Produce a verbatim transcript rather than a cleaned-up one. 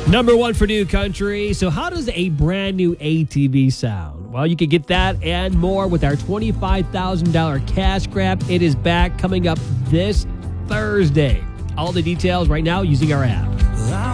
Number one for New Country. So how does a brand new A T V sound? Well, you can get that and more with our twenty-five thousand dollars cash grab. It is back coming up this Thursday. All the details right now using our app.